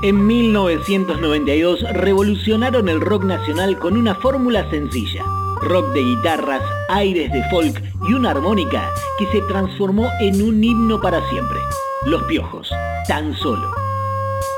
En 1992 revolucionaron el rock nacional con una fórmula sencilla. Rock de guitarras, aires de folk y una armónica que se transformó en un himno para siempre. Los Piojos, tan solo.